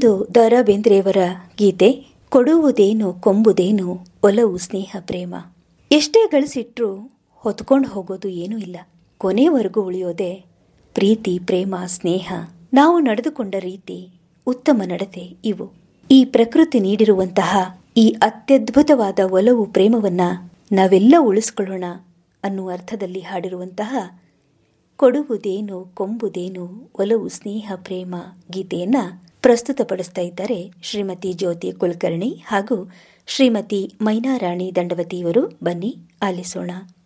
ಇದೊಂದು ದ ರಾ ಬೇಂದ್ರೆಯವರ ಗೀತೆ. ಕೊಡುವುದೇನು ಕೊಂಬುದೇನು ಒಲವು ಸ್ನೇಹ ಪ್ರೇಮ. ಎಷ್ಟೇ ಗಳಿಸಿಟ್ರೂ ಹೊತ್ಕೊಂಡು ಹೋಗೋದು ಏನೂ ಇಲ್ಲ. ಕೊನೆವರೆಗೂ ಉಳಿಯೋದೆ ಪ್ರೀತಿ, ಪ್ರೇಮ, ಸ್ನೇಹ, ನಾವು ನಡೆದುಕೊಂಡ ರೀತಿ, ಉತ್ತಮ ನಡತೆ. ಇವು ಈ ಪ್ರಕೃತಿ ನೀಡಿರುವಂತಹ ಈ ಅತ್ಯದ್ಭುತವಾದ ಒಲವು ಪ್ರೇಮವನ್ನ ನಾವೆಲ್ಲ ಉಳಿಸ್ಕೊಳ್ಳೋಣ ಅನ್ನುವ ಅರ್ಥದಲ್ಲಿ ಹಾಡಿರುವಂತಹ ಕೊಡುವುದೇನು ಕೊಂಬುದೇನು ಒಲವು ಸ್ನೇಹ ಪ್ರೇಮ ಗೀತೆಯನ್ನ ಪ್ರಸ್ತುತಪಡಿಸ್ತಾ ಇದ್ದಾರೆ ಶ್ರೀಮತಿ ಜ್ಯೋತಿ ಕುಲಕರ್ಣಿ ಹಾಗೂ ಶ್ರೀಮತಿ ಮೈನಾರಾಣಿ ದಂಡವತಿಯವರು. ಬನ್ನಿ ಆಲಿಸೋಣ.